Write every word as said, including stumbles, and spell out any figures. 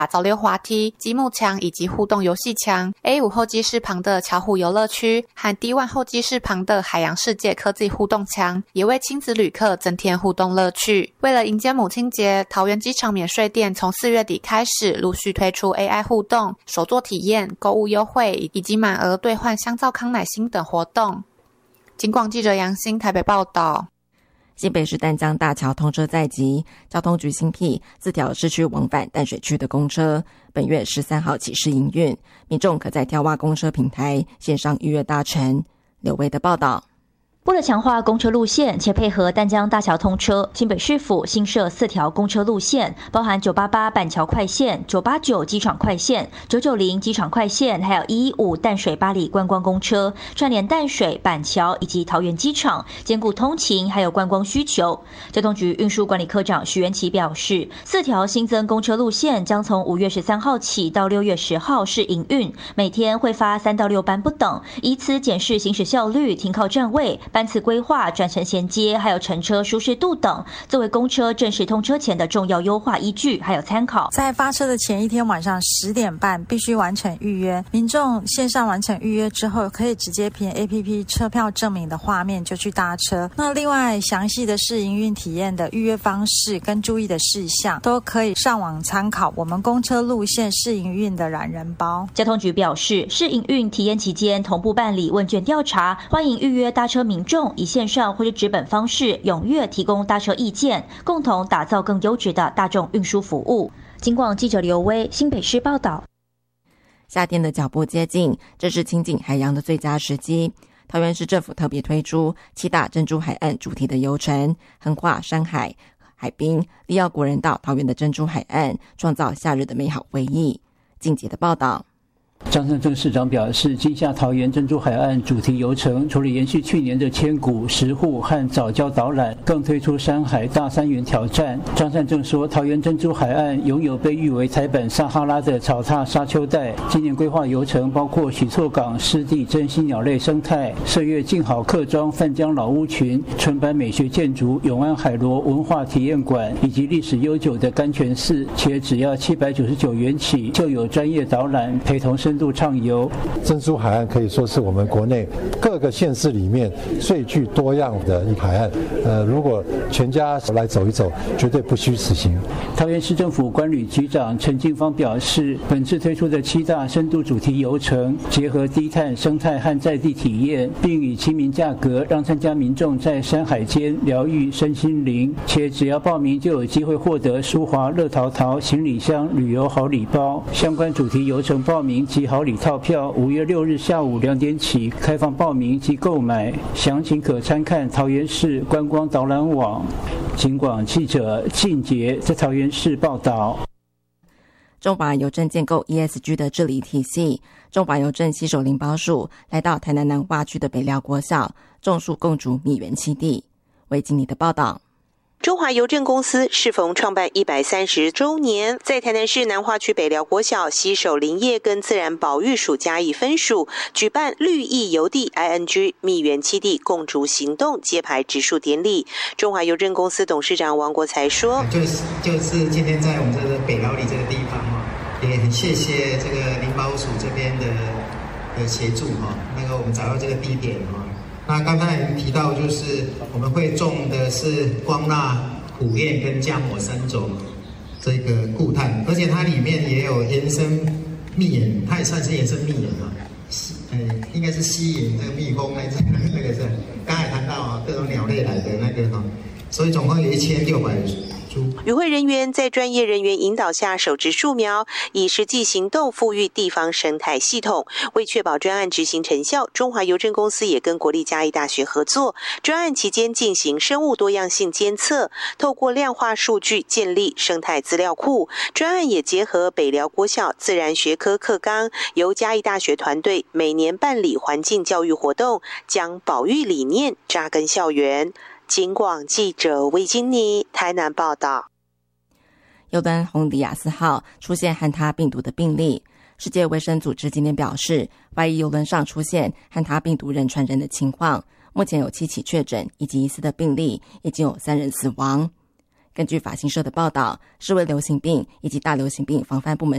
打造溜滑梯、积木墙以及互动游戏墙。A 五 候机室旁的巧虎游乐区和 D 一 候机室旁的海洋世界科技互动墙，也为亲子旅客增添互动乐趣。为了迎接母亲节，桃园机场免税店从四月底开始陆续推出 A I 互动、手作体验、购物优惠以及满额兑换香皂康乃馨等活动。警广记者杨欣台北报道。 新北市淡江大桥通车在即，交通局新辟四条市区往返淡水区的公车，本月十三号起试营运，民众可在跳蛙公车平台线上预约搭乘。刘威的报道。 为了强化公车路线，且配合淡江大桥通车，新北市府新设四条公车路线，包含九八八板桥快线、九八九机场快线、九九零机场快线，还有一一五淡水八里观光公车，串联淡水、板桥以及桃园机场，兼顾通勤还有观光需求。交通局运输管理科长徐元琪表示，四条新增公车路线将从五月十三号起到六月十号试营运，每天会发三到六班不等，以此检视行驶效率、停靠站位、班次规划、转乘衔接，还有乘车舒适度等，作为公车正式通车前的重要优化依据，还有参考。 在发车的前一天晚上十点半必须完成预约，民众线上完成预约之后，可以直接凭 A P P 车票证明的画面就去搭车。那另外详细的试营运体验的预约方式跟注意的事项，都可以上网参考我们公车路线试营运的懒人包。 交通局表示，试营运体验期间同步办理问卷调查，欢迎预约搭车民众以线上或是纸本方式踊跃提供搭车意见，共同打造更优质的大众运输服务。警广记者刘威新北市报道。 夏天的脚步接近，这是亲近海洋的最佳时机。桃园市政府特别推出七大珍珠海岸主题的游程，横跨山海、海滨，利邀国人到桃园的珍珠海岸，创造夏日的美好回忆。静姐的报道。 张善政市长表示，今夏桃园珍珠海岸主题游程除了延续去年的千古石户和早教导览，更推出山海大三元挑战。张善政说，桃园珍珠海岸拥有被誉为台版撒哈拉的草踏沙丘带，今年规划游程包括许厝港湿地珍稀鸟类生态、射月静好客庄泛江老屋群、纯白美学建筑永安海螺文化体验馆，以及历史悠久的甘泉寺，且只要七百九十九元起，就有专业导览陪同深度畅游。 珍珠海岸可以说是我们国内各个县市里面最具多样的一个海岸。呃，如果全家来走一走，绝对不虚此行。 桃园市政府观旅局长陈进芳表示，本次推出的七大深度主题游程，结合低碳、生态和在地体验，并以亲民价格让参加民众在山海间疗愈身心灵，且只要报名就有机会获得舒华乐淘淘行李箱旅游好礼包。相关主题游程报名及好礼套票，五月六日下午两点起开放报名及购买，详情可参看桃园市观光导览网。警广记者静杰在桃园市报道。 中华邮政建构 E S G 的治理体系，中华邮政携手林保署来到台南南化区的北寮国小，种树共筑蜜园基地。为经理的报道。 中华邮政公司适逢创办一百三十周年，在台南市南化区北寮国小携手林业跟自然保育署嘉义分署，举办绿意邮递 I N G 蜜园基地共筑行动揭牌植树典礼。中华邮政公司董事长王国才说， 就是就是今天在我们这个北寮里这个地方哈，也很谢谢这个林保署这边的的协助哈，那个我们找到这个地点哈。那刚才提到，就是我们会种的是光蜡、苦楝跟浆果三种这个固碳，而且它里面也有延伸蜜眼，它也算是延伸蜜眼嘛，呃，应该是吸引这个蜜蜂来这个那个是，刚才谈到啊各种鸟类来的那个哈，所以总共有一千六百。 与会人员在专业人员引导下手植树苗，以实际行动富裕地方生态系统。为确保专案执行成效，中华邮政公司也跟国立嘉义大学合作，专案期间进行生物多样性监测，透过量化数据建立生态资料库。专案也结合北寮国小自然学科课纲，由嘉义大学团队每年办理环境教育活动，将保育理念扎根校园。警广记者魏金妮台南报道。 邮轮红迪亚斯号出现汉他病毒的病例，世界卫生组织今天表示，怀疑邮轮上出现汉他病毒人传人的情况，目前有七起确诊以及疑似的病例，已经有三人死亡。根据法新社的报道，世卫流行病以及大流行病防范部门